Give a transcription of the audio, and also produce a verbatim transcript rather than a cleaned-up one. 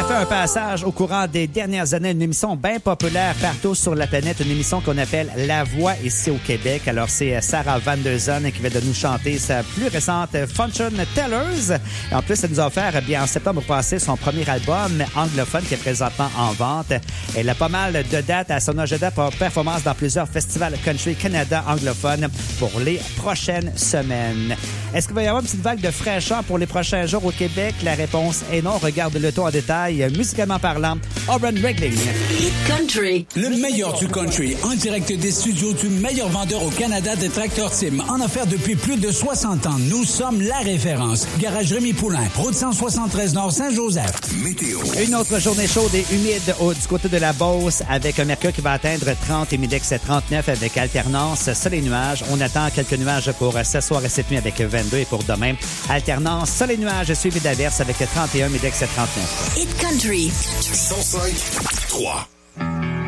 fait un passage au courant des dernières années, une émission bien populaire partout sur la planète, une émission qu'on appelle La Voix ici au Québec. Alors, c'est Sarah Van Der Zon qui vient de nous chanter sa plus récente Fortune Tellers. Et en plus, elle nous a offert, bien, en septembre passé, son premier album anglophone qui est présentement en vente. Elle a pas mal de dates à son agenda pour performance dans plusieurs festivals country Canada anglophones pour les prochaines semaines. Est-ce qu'il va y avoir une petite vague de fraîcheur pour les prochains jours au Québec? La réponse est non. Regarde le tout en détail. Musicalement parlant, Oren Regling. Hit Country. Le meilleur du country. En direct des studios du meilleur vendeur au Canada de Tracteur Tim. En affaires depuis plus de soixante ans. Nous sommes la référence. Garage Rémi Poulain. Route cent soixante-treize Nord Saint-Joseph. Météo. Une autre journée chaude et humide au, du côté de la Beauce avec un mercure qui va atteindre trente et Midex trente-neuf avec alternance soleil et nuages. On attend quelques nuages pour ce soir et cette nuit avec vingt-deux et pour demain, alternance soleil et nuages suivi d'averses avec trente et un Midex trente-neuf. Hit Country. cent cinq trois.